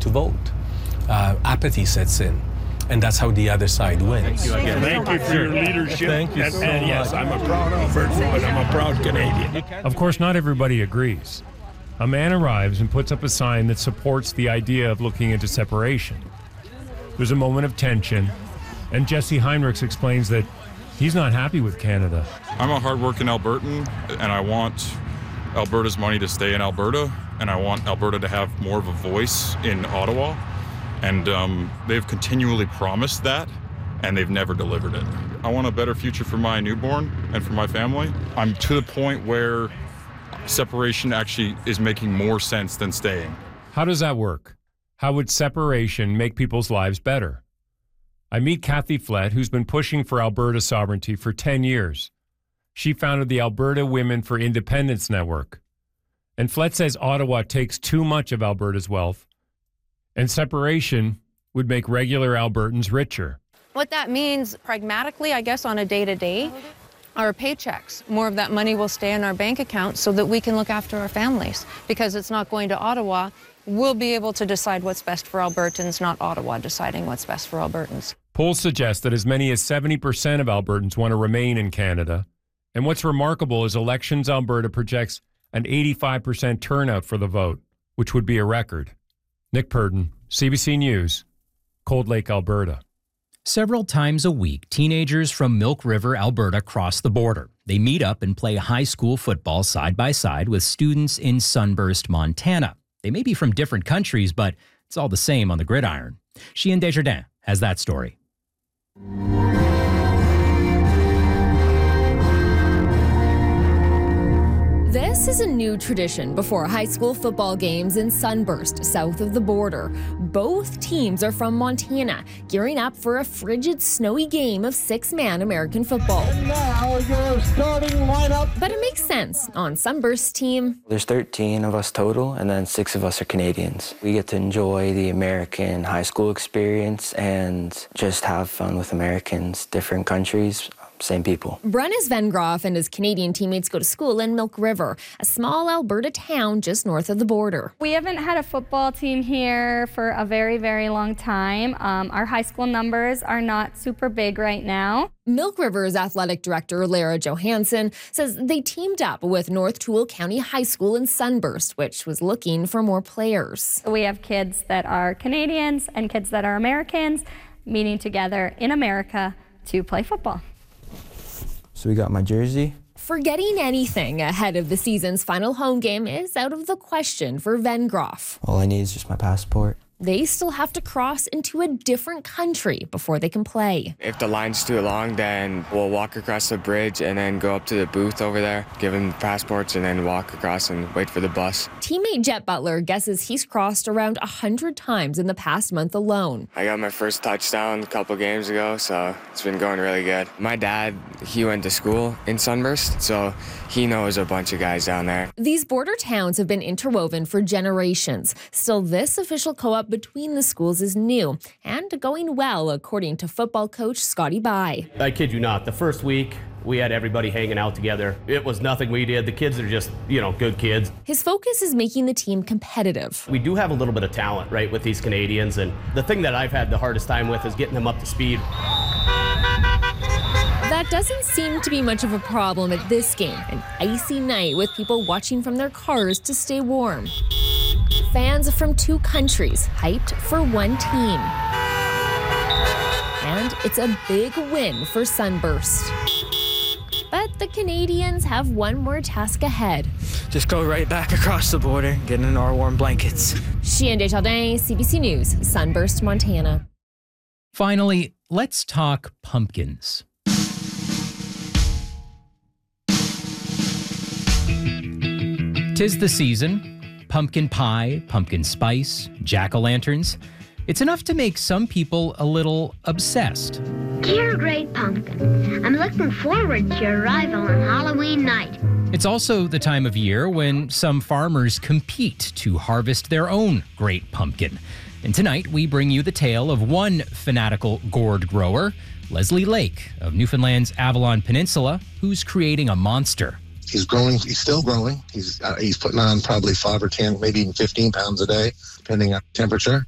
to vote. Apathy sets in. And that's how the other side wins. Thank you for your leadership. Thank you so and yes, much. I'm a proud Albertan, and I'm a proud Canadian. Of course, not everybody agrees. A man arrives and puts up a sign that supports the idea of looking into separation. There's a moment of tension, and Jesse Heinrichs explains that he's not happy with Canada. I'm a hardworking Albertan, and I want Alberta's money to stay in Alberta, and I want Alberta to have more of a voice in Ottawa. And they've continually promised that, and they've never delivered it. I want a better future for my newborn and for my family. I'm to the point where separation actually is making more sense than staying. How does that work? How would separation make people's lives better? I meet Kathy Flett, who's been pushing for Alberta sovereignty for 10 years. She founded the Alberta Women for Independence Network. And Flett says Ottawa takes too much of Alberta's wealth, and separation would make regular Albertans richer. What that means pragmatically, I guess, on a day-to-day, our paychecks. More of that money will stay in our bank account so that we can look after our families. Because it's not going to Ottawa, we'll be able to decide what's best for Albertans, not Ottawa deciding what's best for Albertans. Polls suggest that as many as 70% of Albertans want to remain in Canada. And what's remarkable is Elections Alberta projects an 85% turnout for the vote, which would be a record. Nick Purdon, CBC News, Cold Lake, Alberta. Several times a week, teenagers from Milk River, Alberta cross the border. They meet up and play high school football side by side with students in Sunburst, Montana. They may be from different countries, but it's all the same on the gridiron. Chien Desjardins has that story. This is a new tradition before high school football games in Sunburst, south of the border. Both teams are from Montana, gearing up for a frigid, snowy game of six-man American football. And now your starting lineup. But it makes sense on Sunburst's team. There's 13 of us total, and then 6 of us are Canadians. We get to enjoy the American high school experience and just have fun with Americans, different countries. Same people. Brennis Vengroff and his Canadian teammates go to school in Milk River, a small Alberta town just north of the border. We haven't had a football team here for a very, very long time. Our high school numbers are not super big right now. Milk River's athletic director, Lara Johansson, says they teamed up with North Toole County High School in Sunburst, which was looking for more players. We have kids that are Canadians and kids that are Americans meeting together in America to play football. So we got my jersey. Forgetting anything ahead of the season's final home game is out of the question for Vengroff. All I need is just my passport. They still have to cross into a different country before they can play. If the line's too long, then we'll walk across the bridge and then go up to the booth over there, give them passports, and then walk across and wait for the bus. Teammate Jet Butler guesses he's crossed around 100 times in the past month alone. I got my first touchdown a couple games ago, so it's been going really good. My dad, he went to school in Sunburst, so he knows a bunch of guys down there. These border towns have been interwoven for generations. Still, this official co-op between the schools is new and going well, according to football coach Scotty Bai. I kid you not, the first week we had everybody hanging out together. It was nothing we did. The kids are just, good kids. His focus is making the team competitive. We do have a little bit of talent, right, with these Canadians, and the thing that I've had the hardest time with is getting them up to speed. That doesn't seem to be much of a problem at this game, an icy night with people watching from their cars to stay warm. Fans from 2 countries hyped for one team. And it's a big win for Sunburst. But the Canadians have one more task ahead. Just go right back across the border, get in our warm blankets. Chien Desjardins, CBC News, Sunburst, Montana. Finally, let's talk pumpkins. 'Tis the season. Pumpkin pie, pumpkin spice, jack-o'-lanterns. It's enough to make some people a little obsessed. Dear Great Pumpkin, I'm looking forward to your arrival on Halloween night. It's also the time of year when some farmers compete to harvest their own great pumpkin. And tonight we bring you the tale of one fanatical gourd grower, Leslie Lake of Newfoundland's Avalon Peninsula, who's creating a monster. He's growing. He's still growing. He's putting on probably 5 or 10, maybe even 15 pounds a day, depending on temperature.